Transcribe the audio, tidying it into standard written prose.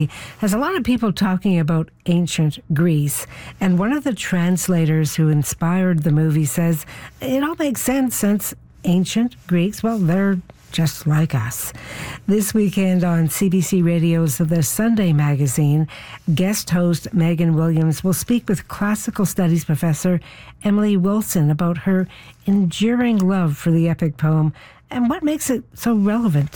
There's a lot of people talking about ancient Greece, and one of the translators who inspired the movie says it all makes sense since ancient Greeks, well, they're just like us. This weekend on CBC Radio's The Sunday Magazine, guest host Megan Williams will speak with classical studies professor Emily Wilson about her enduring love for the epic poem and what makes it so relevant